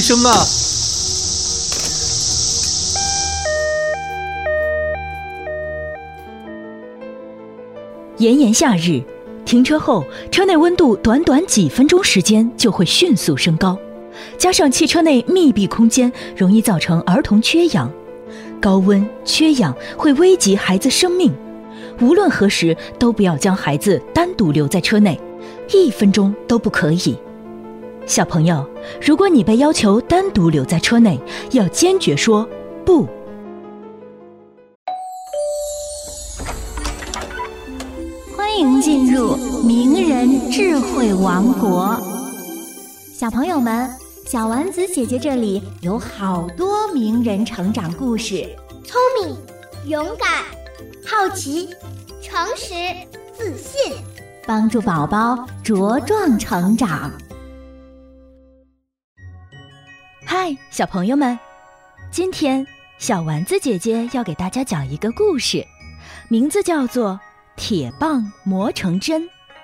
声啊！ 炎炎夏日，停车后车内温度短短几分钟时间就会迅速升高，加上汽车内密闭空间容易造成儿童缺氧，高温缺氧会危及孩子生命。无论何时都不要将孩子单独留在车内，1分钟都不可以。小朋友，如果你被要求单独留在车内，要坚决说不。 欢迎进入名人智慧王国。小朋友们，小丸子姐姐这里有好多名人成长故事， 聪明、勇敢、好奇、诚实、自信， 帮助宝宝茁壮成长。 嗨，小朋友们，今天小丸子姐姐要给大家讲一个故事，名字叫做铁棒磨成针。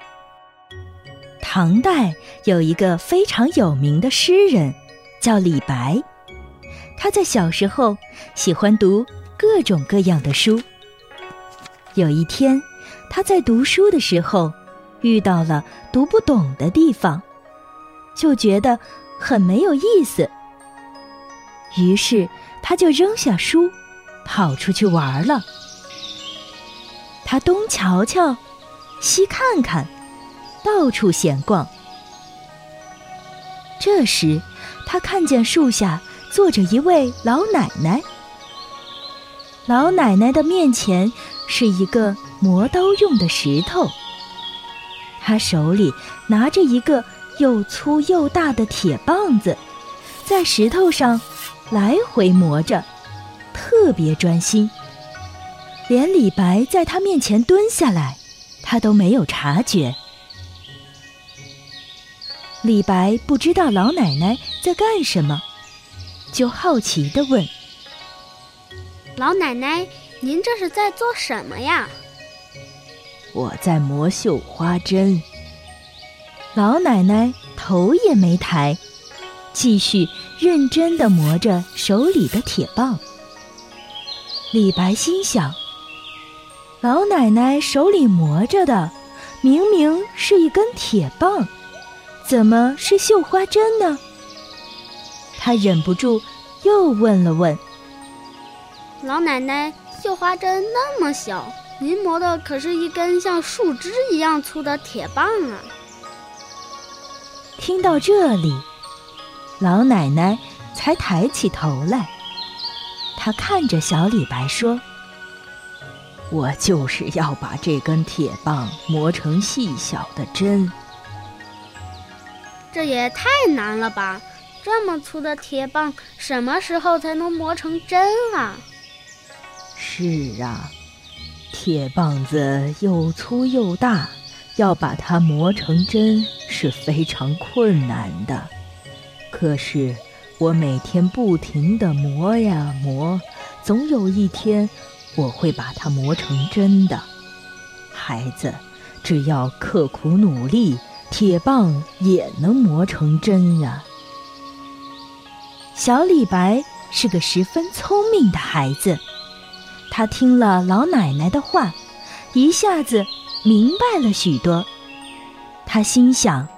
唐代有一个非常有名的诗人，叫李白。他在小时候喜欢读各种各样的书。有一天，他在读书的时候遇到了读不懂的地方，就觉得很没有意思。于是他就扔下书，跑出去玩了。他东瞧瞧，西看看，到处闲逛。这时，他看见树下坐着一位老奶奶。老奶奶的面前是一个磨刀用的石头，她手里拿着一个又粗又大的铁棒子，在石头上来回磨着，特别专心。连李白在他面前蹲下来，他都没有察觉。李白不知道老奶奶在干什么，就好奇地问： 老奶奶，您这是在做什么呀？ 我在磨绣花针。老奶奶头也没抬，继续认真地磨着手里的铁棒。李白心想，老奶奶手里磨着的明明是一根铁棒，怎么是绣花针呢？他忍不住又问了问： 老奶奶，绣花针那么小，您磨的可是一根像树枝一样粗的铁棒啊！ 听到这里，老奶奶才抬起头来，她看着小李白说：我就是要把这根铁棒磨成细小的针。 这也太难了吧，这么粗的铁棒什么时候才能磨成针啊？ 是啊，铁棒子又粗又大，要把它磨成针是非常困难的。可是我每天不停地磨呀磨，总有一天我会把它磨成针的。孩子，只要刻苦努力，铁棒也能磨成针呀。小李白是个十分聪明的孩子，他听了老奶奶的话，一下子明白了许多。他心想，